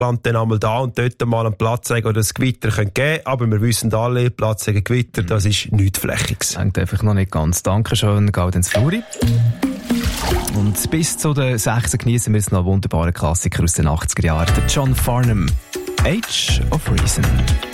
dann einmal da und dort mal einen Platzregen oder ein Gewitter geben können. Aber wir wissen alle, Platzregen, Gewitter, das ist nichts Flächiges. Hängt einfach noch nicht ganz. Dankeschön, Gaudenz Fluri. Und bis zu den 6 genießen wir jetzt noch einen wunderbaren Klassiker aus den 80er Jahren. Der John Farnham, Age of Reason.